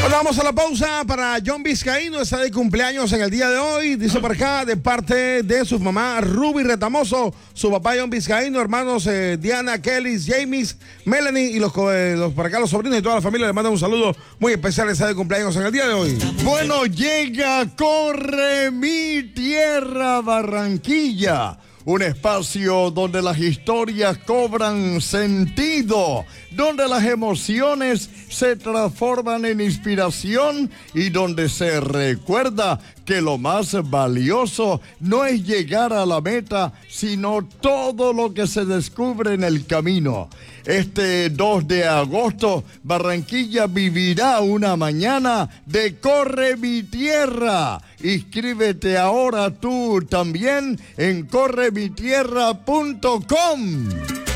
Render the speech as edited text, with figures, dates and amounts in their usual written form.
Bueno, vamos a la pausa para John Vizcaíno, está de cumpleaños en el día de hoy. Dice por acá, de parte de su mamá Ruby Retamoso, su papá John Vizcaíno, hermanos Diana, Kelly, James, Melanie y los por acá los sobrinos y toda la familia le mandan un saludo muy especial. Está de cumpleaños en el día de hoy. Bueno, llega Corre mi Tierra Barranquilla. Un espacio donde las historias cobran sentido, donde las emociones se transforman en inspiración y donde se recuerda que lo más valioso no es llegar a la meta, sino todo lo que se descubre en el camino. Este 2 de agosto, Barranquilla vivirá una mañana de Corre mi Tierra. Inscríbete ahora tú también en corremitierra.com.